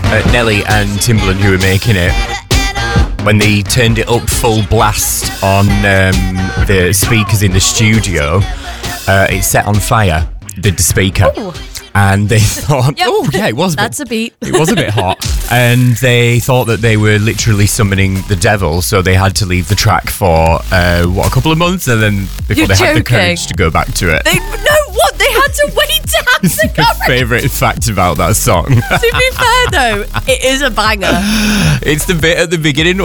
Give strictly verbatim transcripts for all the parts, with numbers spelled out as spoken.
uh, Nelly and Timbaland who were making it, when they turned it up full blast on um, the speakers in the studio, uh, it set on fire, the, the speaker. Ooh. And they thought, Yep. oh, yeah, it was a That's bit, a beat. It was a bit hot. And they thought that they were literally summoning the devil, so they had to leave the track for, uh, what, a couple of months, and then before You're they had the joking. courage to go back to it. They no what? They had to wait to have It's the my courage. favourite fact about that song. To be fair though, it is a banger. It's the bit at the beginning,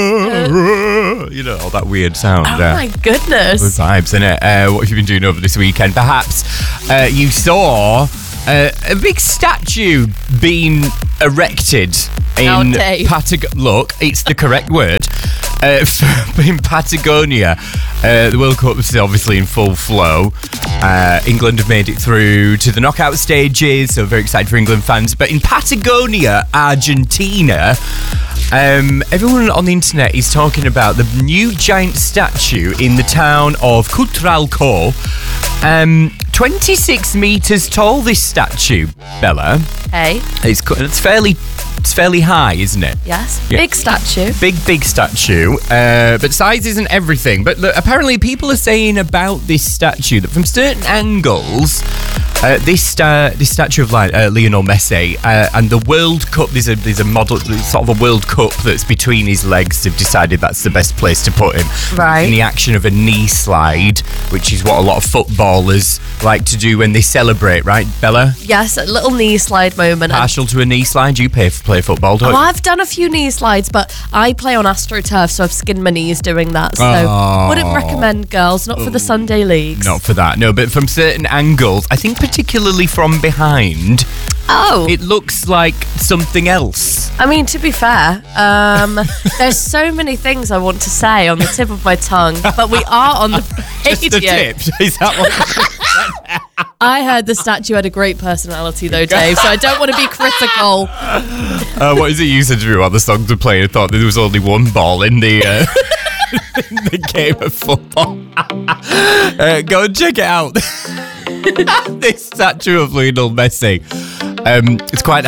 oh, you know, all that weird sound. Oh uh, my Good goodness. vibes, innit? Uh, what have you been doing over this weekend? Perhaps uh, you saw uh, a big statue being erected Oh, in Dave. Patagonia. Look, it's the correct word. Uh, in Patagonia. Uh, the World Cup is obviously in full flow. Uh, England have made it through to the knockout stages, so very excited for England fans. But in Patagonia, Argentina, um, everyone on the internet is talking about the new giant statue in the town of Cutralco. Um, twenty-six metres tall, this statue, Bella. Hey, It's, co- it's fairly it's fairly high, isn't it? yes, Yeah. big statue. Big, big statue, uh, but size isn't everything. But look, apparently people are saying about this statue that from certain angles, uh, this sta- this statue of like, uh, Lionel Messi uh, and the World Cup, there's a, there's a model, there's sort of a World Cup that's between his legs. They've decided that's the best place to put him. Right. In the action of a knee slide, which is what a lot of footballers like to do when they celebrate, right, Bella? Yes, a little knee slide moment. And- Partial to a knee slide, you play, play football, don't Oh, you? I've done a few knee slides, but I play on AstroTurf, so I've skinned my knees doing that. So Oh. wouldn't recommend, girls, not for the Sunday leagues. Not for that, no, but from certain angles, I think particularly from behind, Oh, it looks like something else. I mean, to be fair, um, there's so many things I want to say on the tip of my tongue, but we are on the Just the radio. tip. Is that what? I heard the statue had a great personality, though, Dave, so I don't want to be critical. uh, what is it you said to me while the songs were playing? I thought there was only one ball in the, uh, in the game of football. uh, go and check it out. This statue of Lionel Messi. Um, it's quite